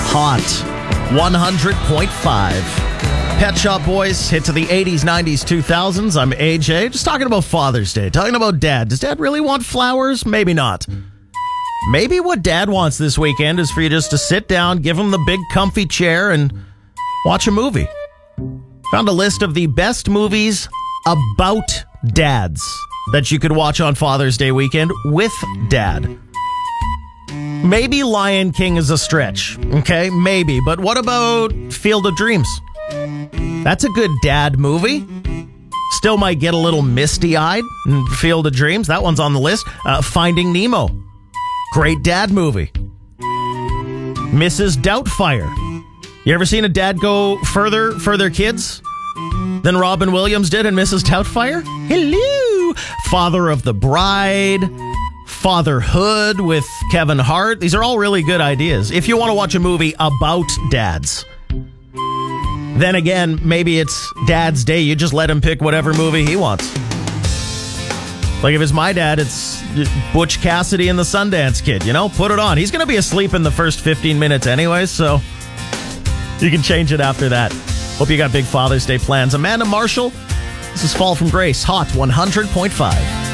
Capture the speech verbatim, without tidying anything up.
Hot one hundred point five. Pet Shop Boys, hits of the eighties, nineties, two thousands. I'm A J. Just talking about Father's Day. Talking about Dad. Does Dad really want flowers? Maybe not. Maybe what Dad wants this weekend is for you just to sit down, give him the big comfy chair, and watch a movie. Found a list of the best movies about dads that you could watch on Father's Day weekend with Dad. Maybe Lion King is a stretch, okay? Maybe. But what about Field of Dreams? That's a good dad movie. Still might get a little misty-eyed in Field of Dreams. That one's on the list. Uh, Finding Nemo. Great dad movie. Missus Doubtfire. You ever seen a dad go further for their kids than Robin Williams did in Missus Doubtfire? Hello! Father of the Bride. Fatherhood with Kevin Hart. These are all really good ideas. If you want to watch a movie about dads. Then again, maybe it's Dad's Day. You just let him pick whatever movie he wants. Like if it's my dad, it's Butch Cassidy and the Sundance Kid. You know, put it on. He's going to be asleep in the first fifteen minutes anyway, so you can change it after that. Hope you got big Father's Day plans. Amanda Marshall, this is Fall from Grace, Hot one hundred point five.